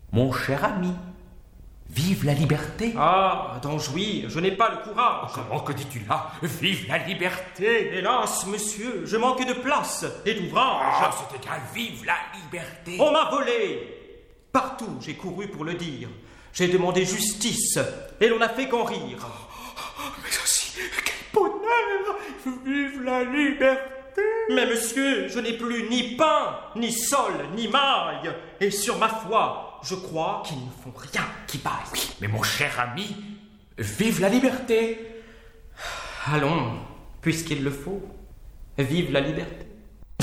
Mon cher ami, vive la liberté. Ah, d'en jouir, je n'ai pas le courage. Comment que dis-tu là? Vive la liberté. Hélas, monsieur, je manque de place et d'ouvrage. Ah, c'est égal, vive la liberté. On m'a volé. Partout, j'ai couru pour le dire. J'ai demandé justice et l'on n'a fait qu'en rire. Mais aussi, quel bonheur. Vive la liberté. Mais monsieur, je n'ai plus ni pain, ni sol, ni maille. Et sur ma foi, je crois qu'ils ne font rien qui vaille. Oui, mais mon cher ami, vive la liberté. Allons, puisqu'il le faut, vive la liberté.